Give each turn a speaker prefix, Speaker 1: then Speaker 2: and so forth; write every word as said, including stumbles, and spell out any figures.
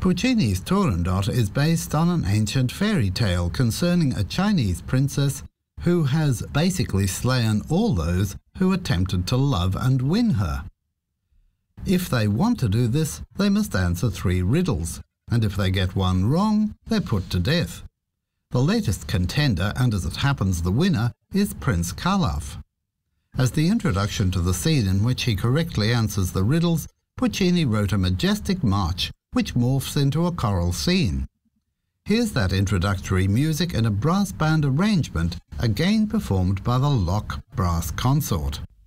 Speaker 1: Puccini's Turandot is based on an ancient fairy tale concerning a Chinese princess who has basically slain all those who attempted to love and win her. If they want to do this, they must answer three riddles, and if they get one wrong, they're put to death. The latest contender, and as it happens the winner, is Prince Karloff. As the introduction to the scene in which he correctly answers the riddles, Puccini wrote a majestic march which morphs into a choral scene. Here's that introductory music in a brass band arrangement, again performed by the Loch Brass Consort.